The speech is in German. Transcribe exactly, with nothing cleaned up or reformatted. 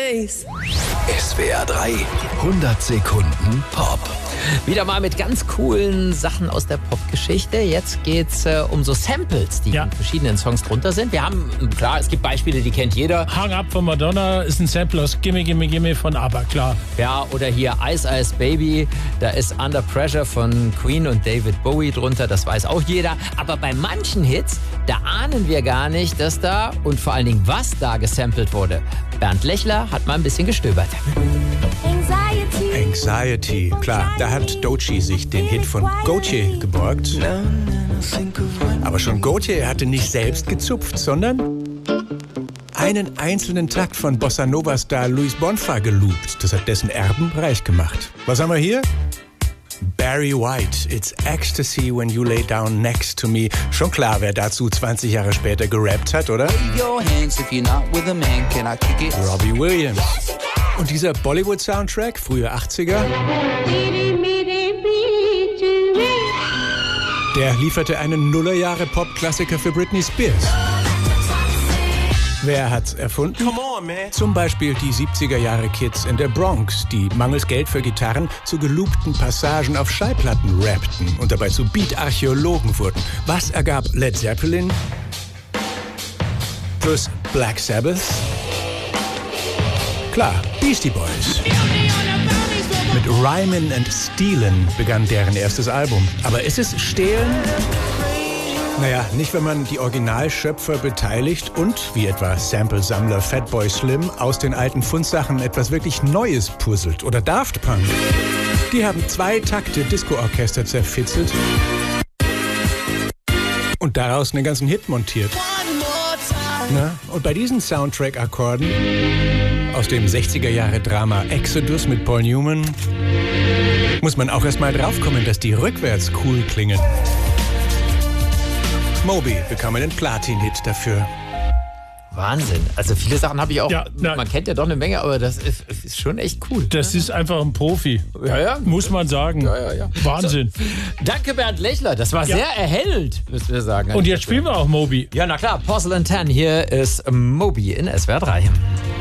face. S W R drei, hundert Sekunden Pop. Wieder mal mit ganz coolen Sachen aus der Popgeschichte. Jetzt geht's äh, um so Samples, die ja. in verschiedenen Songs drunter sind. Wir haben, klar, es gibt Beispiele, die kennt jeder. Hang Up von Madonna ist ein Sample aus Gimme Gimme Gimme von ABBA, klar. Ja, oder hier Ice Ice Baby, da ist Under Pressure von Queen und David Bowie drunter, das weiß auch jeder. Aber bei manchen Hits, da ahnen wir gar nicht, dass da und vor allen Dingen was da gesampelt wurde. Bernd Lechler hat mal ein bisschen gestöbert. Anxiety. Anxiety, klar, da hat Doechii sich den Hit von Gautier geborgt. Aber schon Gautier hatte nicht selbst gezupft, sondern einen einzelnen Takt von Bossa Nova-Star Luis Bonfa geloopt. Das hat dessen Erben reich gemacht. Was haben wir hier? Barry White, It's Ecstasy When You Lay Down Next to Me. Schon klar, wer dazu zwanzig Jahre später gerappt hat, oder? Robbie Williams. Und dieser Bollywood-Soundtrack, frühe achtziger, der lieferte einen Nullerjahre-Pop-Klassiker für Britney Spears. Wer hat's erfunden? Come on, man. Zum Beispiel die siebziger-Jahre-Kids in der Bronx, die mangels Geld für Gitarren zu geloopten Passagen auf Schallplatten rappten und dabei zu Beat-Archäologen wurden. Was ergab Led Zeppelin plus Black Sabbath? Klar, Beastie Boys. Mit Rhymin' and Stealin' begann deren erstes Album. Aber ist es Stehlen? Naja, nicht, wenn man die Originalschöpfer beteiligt und, wie etwa Sample-Sammler Fatboy Slim, aus den alten Fundsachen etwas wirklich Neues puzzelt. Oder Daft Punk. Die haben zwei Takte Disco-Orchester zerfitzelt und daraus einen ganzen Hit montiert. Na, und bei diesen Soundtrack-Akkorden aus dem sechziger-Jahre-Drama Exodus mit Paul Newman muss man auch erst mal draufkommen, dass die rückwärts cool klingen. Moby bekam einen Platin-Hit dafür. Wahnsinn. Also viele Sachen habe ich auch, ja, man kennt ja doch eine Menge, aber das ist, ist schon echt cool. Das ist einfach ein Profi. Ja, ja. Muss man sagen. Ja, ja, ja. Wahnsinn. So, danke Bernd Lechler, das war ja. sehr erhellend, müssen wir sagen. Und jetzt spielen wir auch Moby. Ja, na klar, Porcelain Tan, hier ist Moby in S W R drei.